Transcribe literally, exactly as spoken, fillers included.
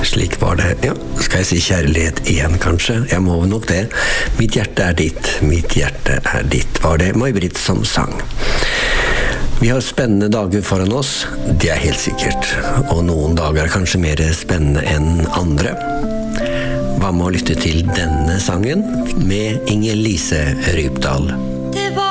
slik var det. Ja, skal jeg si kjærlighet igjen, kanskje? Jeg må nok det. Mitt hjerte er ditt, mitt hjerte er ditt, var det May-Britt som sang. Vi har spennende dager foran oss, det er helt sikkert. Og noen dager er kanskje mer spennende enn andre. Hva med å lytte til denne sangen med Inger-Lise Rypdal?